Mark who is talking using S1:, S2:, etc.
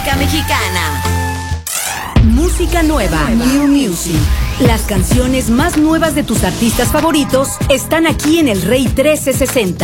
S1: música mexicana.
S2: Música nueva. New Music. Las canciones más nuevas de tus artistas favoritos están aquí en El Rey 1360.